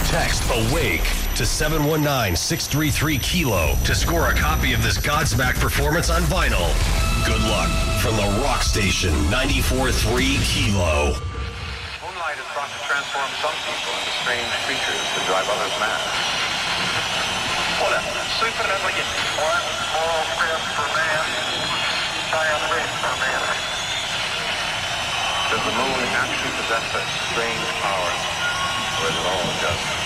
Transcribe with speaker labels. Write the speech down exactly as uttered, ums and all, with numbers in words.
Speaker 1: Text AWAKE to seven one nine, six three three, KILO to score a copy of this Godsmack performance on vinyl. Good luck from the Rock Station ninety-four point three KILO.
Speaker 2: Moonlight is thought to transform some people into strange creatures to drive others mad. Hola, soy Fernando Allende. One small step for man, giant leap for mankind. Does the moon actually possess such strange powers, or is it all just